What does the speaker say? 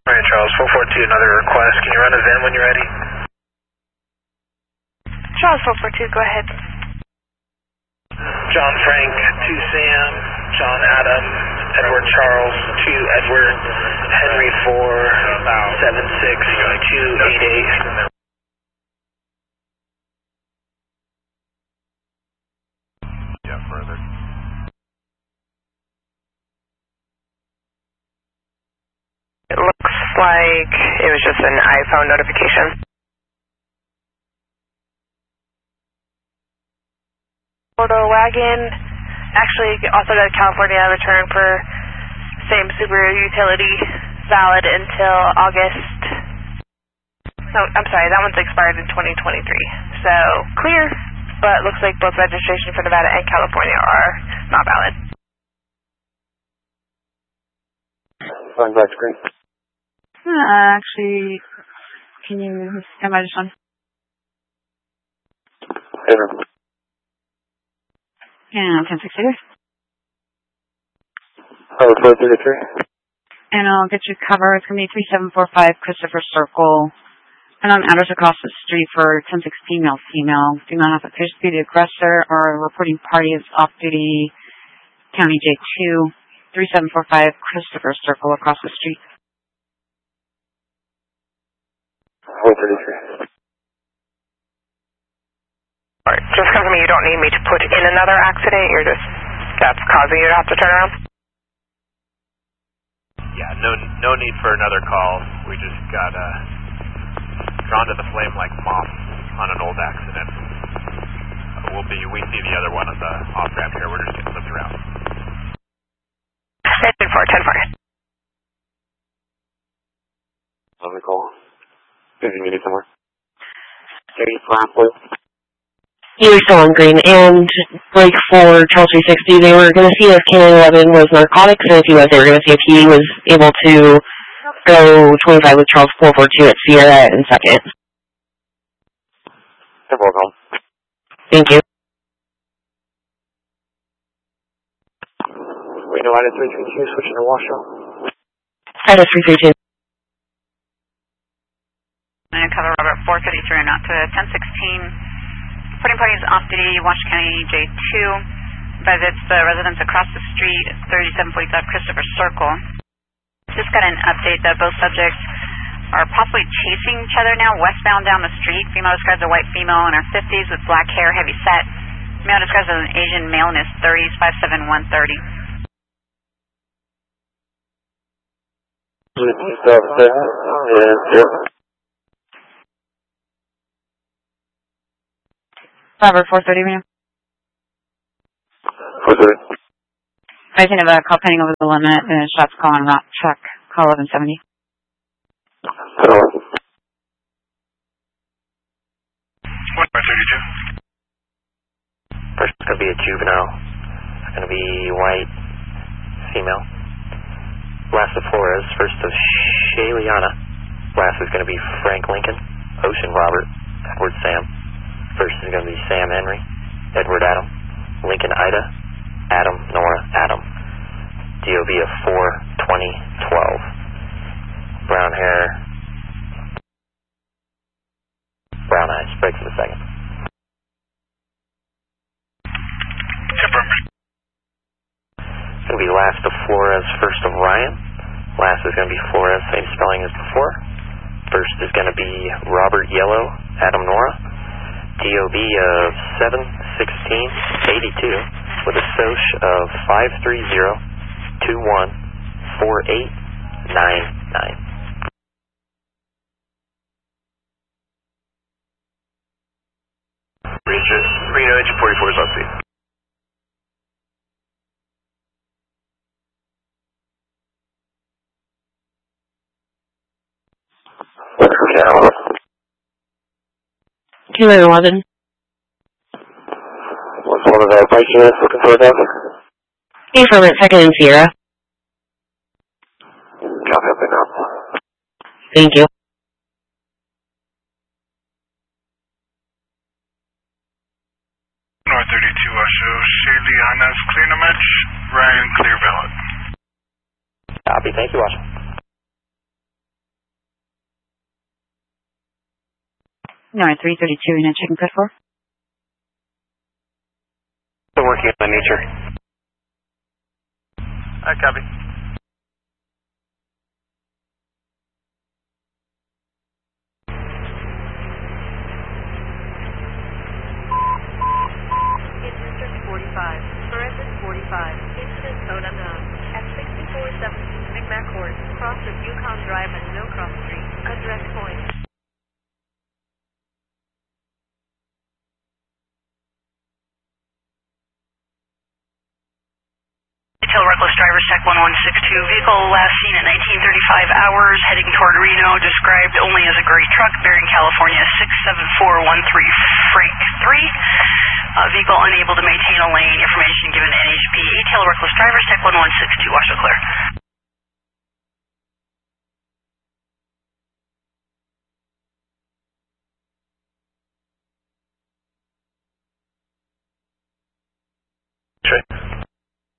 Alright, Charles, 442, another request. Can you run a VIN when you're ready? Charles 442, go ahead. John Frank, 2 Sam, John Adam, Edward Charles, 2 Edward, Henry 4, 76288. Yeah, further. It looks like it was just an iPhone notification. Photo wagon actually also got a California return for same Subaru utility, valid until August. No, I'm sorry, that one's expired in 2023. So clear, but looks like both registration for Nevada and California are not valid. Fine, black screen. Actually, can you stand by just one? Enter. And 1060. Oh, 433. And I'll get you cover. It's going to be 3745 Christopher Circle. And I'm address across the street for 1016 male female. Do not have appears to be the aggressor or reporting party is off duty. County J2, 3745 Christopher Circle across the street. 433. Alright, just confirm you don't need me to put in another accident, you're just, that's causing you to have to turn around? Yeah, no need for another call. We just got drawn to the flame like moths on an old accident. We see the other one on the off ramp here. We're just getting flipped around. 10-4. Another call. If you need it somewhere. 34 Blue. You were still on green, and like for Charles 360, they were going to see if K11 was narcotics, and if he was, they were going to see if he was able to go 25 with Charles 442 at Sierra in second. Temporal call. Thank you. Wait, no, item 332, switching to Washoe. Item 332. I'm going to cover Robert 433 and out to 1016. Reporting party is off duty, Washington County J2. But it's the residents across the street, 3745 Christopher Circle. Just got an update that both subjects are possibly chasing each other now, westbound down the street. Female describes a white female in her 50s with black hair, heavy set. Male describes as an Asian male in his 30s, 5'7", 130. Robert 430, ma'am. 430. I think of a call pending over the limit and shots call on route truck, call 1170. Hello. 132. First is going to be a juvenile. It's going to be white, female. Last of Flores. First of Shayliana. Last is going to be Frank Lincoln, Ocean Robert, Edward Sam. First is going to be Sam Henry, Edward Adam, Lincoln Ida, Adam Nora Adam. DOB of 4/20/12. Brown hair, brown eyes. Break for the second. It's going to be last of Flores, first of Ryan. Last is going to be Flores, same spelling as before. First is going to be Robert Yellow, Adam Nora. DOB of 7/16/82 with a SOCH of 530-214899. Reno engine 44 is on scene. Kilo 11. What's one of the bike units looking for that? Affirmative, second and Sierra. Copy up and up. Thank you. North 32 Washoe, Shayliana's clear no match, Ryan clear valid. Copy, thank you, Washington. No, 332 unit checking code 4. Still working on nature. Alright, copy. District 45, Forensic 45, incident code unknown, at 6417 Micmac Court, cross of Yukon Drive and Millcroft Street, address point. Detail reckless drivers check 1162, vehicle last seen at 1935 hours, heading toward Reno, described only as a gray truck bearing California 67413 Freight 3. Vehicle unable to maintain a lane. Information given to NHP. Detail reckless drivers check 1162. Watch the clear.